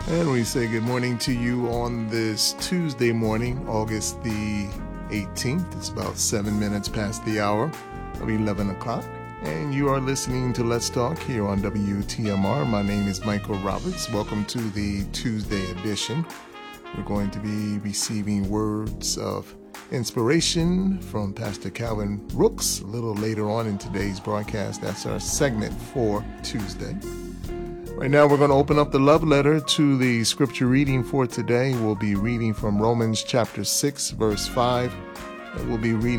And we say good morning to you on this Tuesday morning, August the 18th. It's about 7 minutes past the hour of 11 o'clock. And you are listening to Let's Talk here on WTMR. My name is Michael Roberts. Welcome to the Tuesday edition. We're going to be receiving words of inspiration from Pastor Calvin Brooks a little later on in today's broadcast. That's our segment for Tuesday. Right now, we're going to open up the love letter to the scripture reading for today. We'll be reading from Romans chapter 6, verse 5. We'll be reading